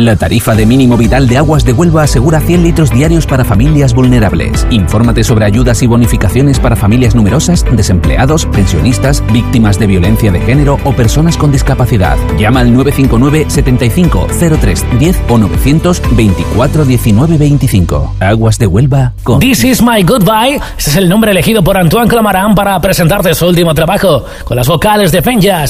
La tarifa de mínimo vital de Aguas de Huelva asegura 100 litros diarios para familias vulnerables. Infórmate sobre ayudas y bonificaciones para familias numerosas, desempleados, pensionistas, víctimas de violencia de género o personas con discapacidad. Llama al 959 75 03 10 o 924 19 25. Aguas de Huelva con... This is my goodbye. Ese es el nombre elegido por Antoine Clamaran para presentarte su último trabajo con las vocales de Fenjas.